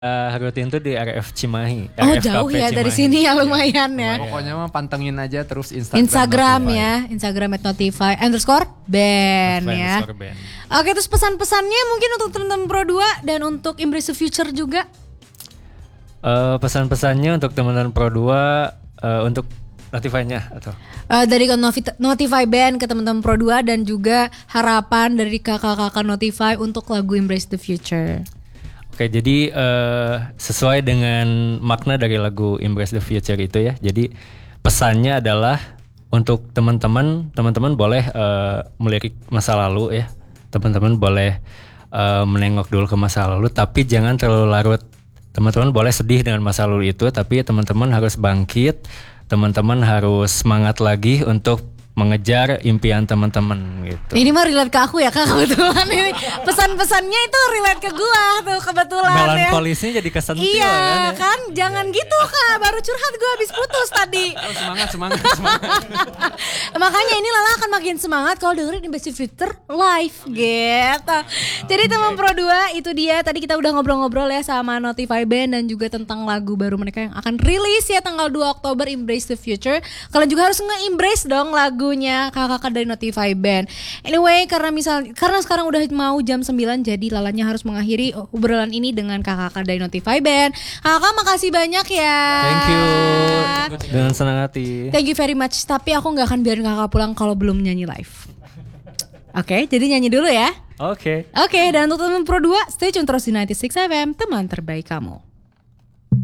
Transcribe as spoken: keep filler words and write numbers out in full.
Uh, rutin tuh di R F Cimahi. Oh R F jauh Cafe ya Cimahi. dari sini ya lumayan ya. Pokoknya mah pantengin aja terus Instagram. Instagram Notify. ya, Instagram at notify underscore band ya. Underscore band. Oke, terus pesan-pesannya mungkin untuk teman-teman Pro dua dan untuk Embrace the Future juga. Uh, pesan-pesannya untuk teman-teman Pro dua uh, untuk Notify-nya atau Uh, dari Novi- Notify Band ke teman-teman Pro dua dan juga harapan dari kakak-kakak Notify untuk lagu Embrace the Future. Oke, jadi uh, sesuai dengan makna dari lagu Embrace the Future itu ya. Jadi pesannya adalah untuk teman-teman, teman-teman boleh uh, melirik masa lalu ya. Teman-teman boleh uh, menengok dulu ke masa lalu, tapi jangan terlalu larut. Teman-teman boleh sedih dengan masa lalu itu, tapi teman-teman harus bangkit. Teman-teman harus semangat lagi untuk mengejar impian teman-teman gitu. Ini mah relate ke aku ya Kak, kebetulan ini pesan-pesannya itu relate ke gua tuh kebetulan ya. Melankolisnya jadi kesentil Iya kan, ya? kan, jangan gitu Kak, baru curhat gua habis putus tadi. Oh, semangat semangat semangat. Makanya ini Lala akan makin semangat kalau dengerin Embrace the Future live gitu. Jadi teman Pro dua itu dia, tadi kita udah ngobrol-ngobrol ya sama Notify Band dan juga tentang lagu baru mereka yang akan rilis ya tanggal dua Oktober, Embrace the Future. Kalian juga harus nge-embrace dong lagunya kakak-kakak dari Notify Band. Anyway, karena misal karena sekarang udah mau jam sembilan, jadi Lalanya harus mengakhiri obrolan ini dengan kakak-kakak dari Notify Band. Kakak makasih banyak ya. Thank you. Dengan senang hati. Thank you very much. Tapi aku gak akan biarin kakak pulang kalau belum nyanyi live. Oke, okay, jadi nyanyi dulu ya. Oke. Oke, okay, dan untuk teman Pro dua, stay tune terus di sembilan puluh enam F M, teman terbaik kamu.